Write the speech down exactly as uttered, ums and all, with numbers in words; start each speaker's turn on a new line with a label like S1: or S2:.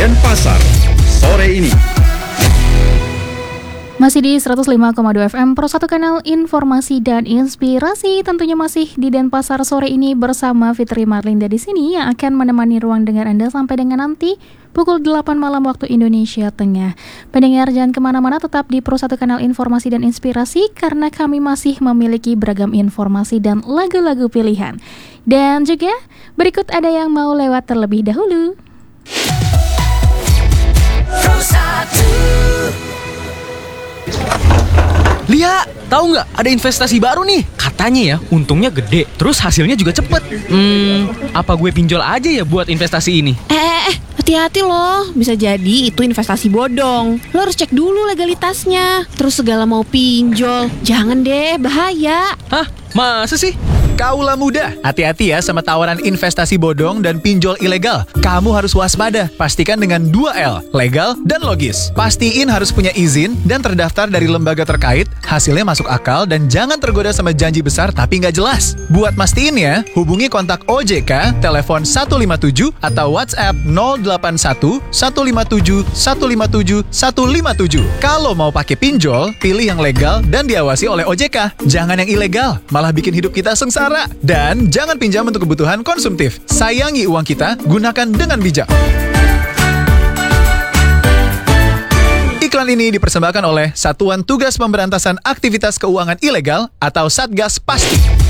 S1: Denpasar sore ini.
S2: Masih di seratus lima koma dua F M, Pro satu Kanal Informasi dan Inspirasi. Tentunya masih di Denpasar sore ini bersama Fitri Marlinda di sini yang akan menemani ruang dengar Anda sampai dengan nanti pukul delapan malam waktu Indonesia Tengah. Pendengar jangan kemana-mana, tetap di Pro satu Kanal Informasi dan Inspirasi karena kami masih memiliki beragam informasi dan lagu-lagu pilihan. Dan juga berikut ada yang mau lewat terlebih dahulu.
S3: Pro satu.
S4: Lia, tahu nggak ada investasi baru nih? Katanya ya, untungnya gede, terus hasilnya juga cepet. Hmm, apa gue pinjol aja ya buat investasi ini?
S5: Eh, eh, eh, hati-hati loh. Bisa jadi itu investasi bodong. Lo harus cek dulu legalitasnya. Terus segala mau pinjol. Jangan deh, bahaya.
S4: Hah? Masa sih?
S6: Kaulah muda, hati-hati ya sama tawaran investasi bodong dan pinjol ilegal. Kamu harus waspada, pastikan dengan dua L, legal dan logis. Pastiin harus punya izin dan terdaftar dari lembaga terkait, hasilnya masuk akal dan jangan tergoda sama janji besar tapi nggak jelas. Buat mastiin ya, hubungi kontak O J K, telepon satu lima tujuh atau WhatsApp nol delapan satu satu lima tujuh satu lima tujuh satu lima tujuh. Kalau mau pakai pinjol, pilih yang legal dan diawasi oleh O J K. Jangan yang ilegal, malah bikin hidup kita sengsara. Dan jangan pinjam untuk kebutuhan konsumtif. Sayangi uang kita, gunakan dengan bijak. Iklan ini dipersembahkan oleh Satuan Tugas Pemberantasan Aktivitas Keuangan Ilegal atau Satgas Pasti.